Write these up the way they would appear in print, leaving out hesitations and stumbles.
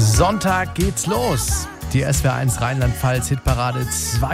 Sonntag geht's los. Die SWR1 Rheinland-Pfalz Hitparade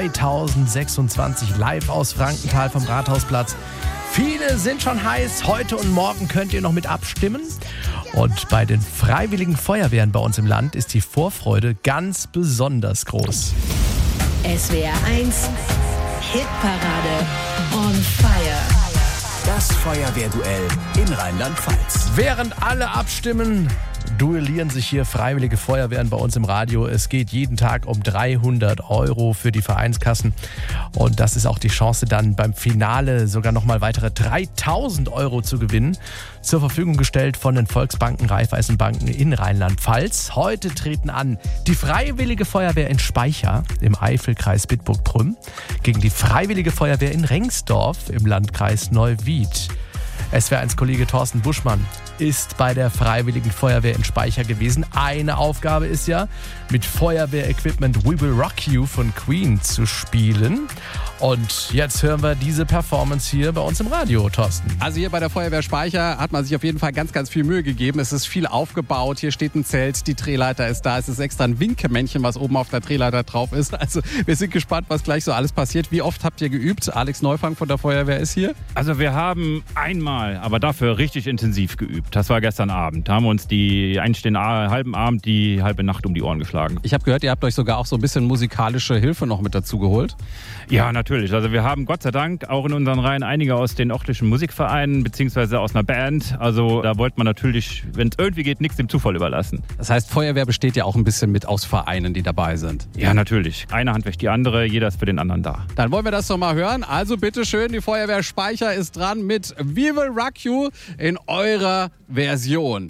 2026 live aus Frankenthal vom Rathausplatz. Viele sind schon heiß. Heute und morgen könnt ihr noch mit abstimmen. Und bei den Freiwilligen Feuerwehren bei uns im Land ist die Vorfreude ganz besonders groß. SWR1 Hitparade on fire. Das Feuerwehrduell in Rheinland-Pfalz. Während alle abstimmen, duellieren sich hier Freiwillige Feuerwehren bei uns im Radio. Es geht jeden Tag um 300 € für die Vereinskassen. Und das ist auch die Chance, dann beim Finale sogar nochmal weitere 3.000 € zu gewinnen. Zur Verfügung gestellt von den Volksbanken, Raiffeisenbanken in Rheinland-Pfalz. Heute treten an die Freiwillige Feuerwehr in Speicher im Eifelkreis Bitburg-Prüm gegen die Freiwillige Feuerwehr in Rengsdorf im Landkreis Neuwied. SWR1-Kollege Thorsten Buschmann ist bei der Freiwilligen Feuerwehr in Speicher gewesen. Eine Aufgabe ist ja, mit Feuerwehrequipment We Will Rock You von Queen zu spielen. Und jetzt hören wir diese Performance hier bei uns im Radio, Thorsten. Also hier bei der Feuerwehr Speicher hat man sich auf jeden Fall ganz, ganz viel Mühe gegeben. Es ist viel aufgebaut. Hier steht ein Zelt, die Drehleiter ist da. Es ist extra ein Winkemännchen, was oben auf der Drehleiter drauf ist. Also wir sind gespannt, was gleich so alles passiert. Wie oft habt ihr geübt? Alex Neufang von der Feuerwehr ist hier. Also wir haben einmal, aber dafür richtig intensiv geübt. Das war gestern Abend. Da haben wir uns eigentlich den halben Abend, die halbe Nacht um die Ohren geschlagen. Ich habe gehört, ihr habt euch sogar auch so ein bisschen musikalische Hilfe noch mit dazu geholt. Ja, natürlich. Also wir haben Gott sei Dank auch in unseren Reihen einige aus den örtlichen Musikvereinen beziehungsweise aus einer Band. Also da wollte man natürlich, wenn es irgendwie geht, nichts dem Zufall überlassen. Das heißt, Feuerwehr besteht ja auch ein bisschen mit aus Vereinen, die dabei sind. Ja, natürlich. Eine Hand wäscht die andere, jeder ist für den anderen da. Dann wollen wir das doch mal hören. Also bitteschön, die Feuerwehr Speicher ist dran mit We Will Rock You in eurer Version.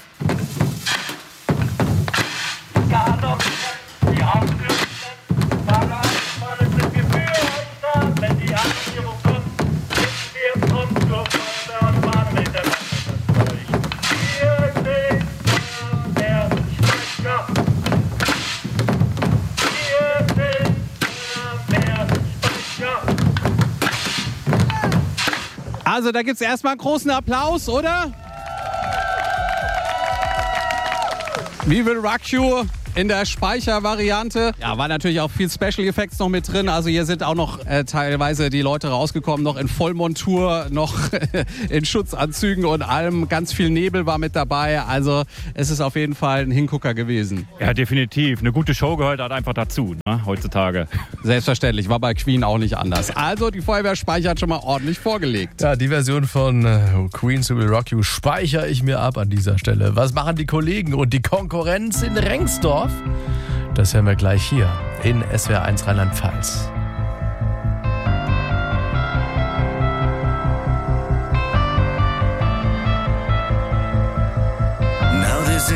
Also da gibt es erstmal einen großen Applaus, oder? We Will Rock You in der Speicher-Variante. Ja, war natürlich auch viel Special Effects noch mit drin. Also hier sind auch noch teilweise die Leute rausgekommen, noch in Vollmontur, noch in Schutzanzügen und allem. Ganz viel Nebel war mit dabei. Also es ist auf jeden Fall ein Hingucker gewesen. Ja, definitiv. Eine gute Show gehört halt einfach dazu, ne, heutzutage. Selbstverständlich, war bei Queen auch nicht anders. Also die Feuerwehr Speicher hat schon mal ordentlich vorgelegt. Ja, die Version von Queen's We Will Rock You speichere ich mir ab an dieser Stelle. Was machen die Kollegen und die Konkurrenz in Rengsdorf? Das hören wir gleich hier in SWR1 Rheinland-Pfalz.